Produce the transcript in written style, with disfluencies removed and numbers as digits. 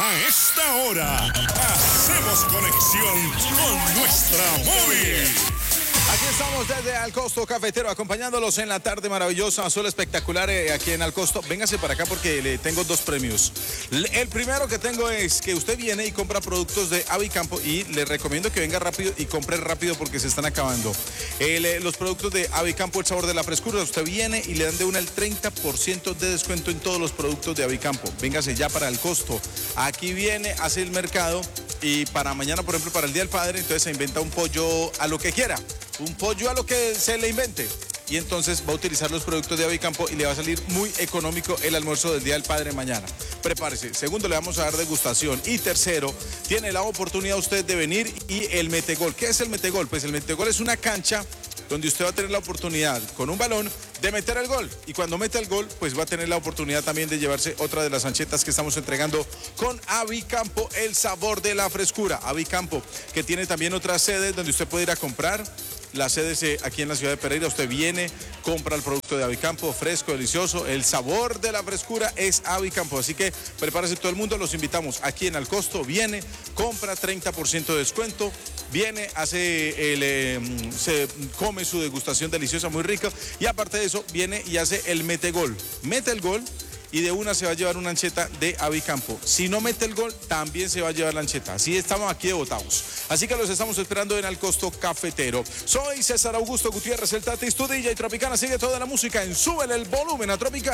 A esta hora, hacemos conexión con nuestra móvil. Aquí estamos desde Alcosto Cafetero, acompañándolos en la tarde maravillosa, sol espectacular aquí en Alcosto. Véngase para acá porque le tengo dos premios. El primero que tengo es que usted viene y compra productos de Avicampo y le recomiendo que venga rápido y compre rápido porque se están acabando. Los productos de Avicampo, el sabor de la frescura, usted viene y le dan de una el 30% de descuento en todos los productos de Avicampo. Véngase ya para Alcosto. Aquí viene, hace el mercado y para mañana, por ejemplo, para el Día del Padre, entonces se inventa un pollo a lo que quiera. Un pollo a lo que se le invente. Y entonces va a utilizar los productos de Avicampo y le va a salir muy económico el almuerzo del Día del Padre mañana. Prepárese. Segundo, le vamos a dar degustación. Y tercero, tiene la oportunidad usted de venir y el metegol. ¿Qué es el metegol? Pues el metegol es una cancha donde usted va a tener la oportunidad con un balón de meter el gol. Y cuando meta el gol, pues va a tener la oportunidad también de llevarse otra de las anchetas que estamos entregando con Avicampo, el sabor de la frescura. Avicampo, que tiene también otras sedes donde usted puede ir a comprar. La sede es aquí en la ciudad de Pereira. Usted viene, compra el producto de Avicampo, fresco, delicioso. El sabor de la frescura es Avicampo. Así que prepárese todo el mundo. Los invitamos aquí en Alcosto. Viene, compra 30% de descuento. Viene, se come su degustación deliciosa, muy rica. Y aparte de eso, viene y hace el metegol. Mete el gol y de una se va a llevar una ancheta de Avicampo. Si no mete el gol, también se va a llevar la ancheta. Así estamos aquí de botados. Así que los estamos esperando en Alcosto Cafetero. Soy César Augusto Gutiérrez, el Tatis, tu DJ Tropicana. Sigue toda la música en Súbele el volumen a Tropicana.